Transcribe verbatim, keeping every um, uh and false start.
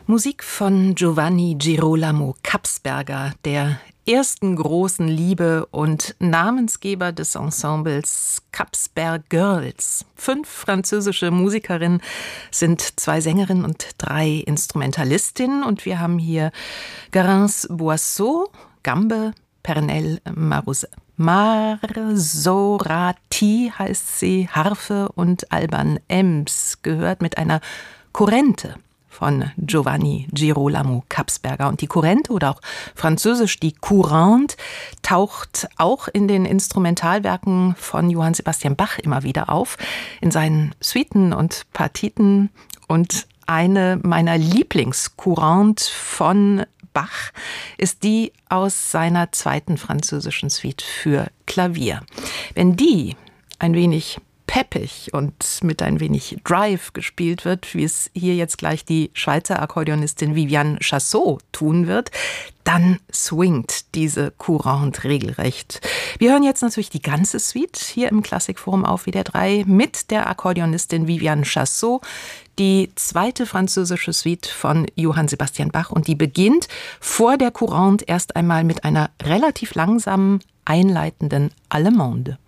Musik von Giovanni Girolamo Kapsberger, der ersten großen Liebe und Namensgeber des Ensembles Kapsberg Girls. Fünf französische Musikerinnen sind zwei Sängerinnen und drei Instrumentalistinnen. Und wir haben hier Garance Boisseau, Gambe, Pernelle Marus- Marzorati heißt sie, Harfe und Alban Ems, gehört mit einer Kurrente von Giovanni Girolamo Kapsberger. Und die Kurrente oder auch französisch die Courante taucht auch in den Instrumentalwerken von Johann Sebastian Bach immer wieder auf, in seinen Suiten und Partiten. Und eine meiner Lieblingscourante von Bach ist die aus seiner zweiten französischen Suite für Klavier. Wenn die ein wenig peppig und mit ein wenig Drive gespielt wird, wie es hier jetzt gleich die Schweizer Akkordeonistin Viviane Chassot tun wird, dann swingt diese Courante regelrecht. Wir hören jetzt natürlich die ganze Suite hier im Klassikforum auf W D R drei mit der Akkordeonistin Viviane Chassot, die zweite französische Suite von Johann Sebastian Bach, und die beginnt vor der Courante erst einmal mit einer relativ langsamen, einleitenden Allemande.